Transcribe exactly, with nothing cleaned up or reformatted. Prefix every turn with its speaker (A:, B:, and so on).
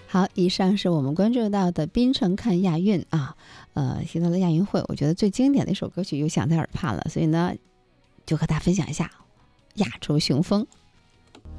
A: 好，以上是我们关注到的槟城看亚运啊，呃，提到了亚运会，我觉得最经典的一首歌曲又响在耳畔了，所以呢，就和大家分享一下《亚洲雄风》。